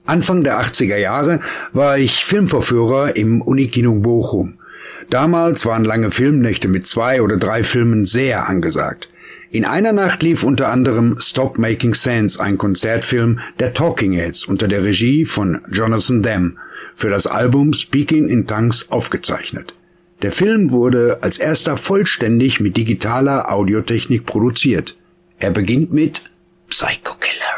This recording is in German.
Anfang der 80er Jahre war ich Filmvorführer im Unikino Bochum. Damals waren lange Filmnächte mit 2 oder 3 Filmen sehr angesagt. In einer Nacht lief unter anderem Stop Making Sense, ein Konzertfilm der Talking Heads unter der Regie von Jonathan Demme, für das Album Speaking in Tongues aufgezeichnet. Der Film wurde als erster vollständig mit digitaler Audiotechnik produziert. Er beginnt mit Psycho Killer.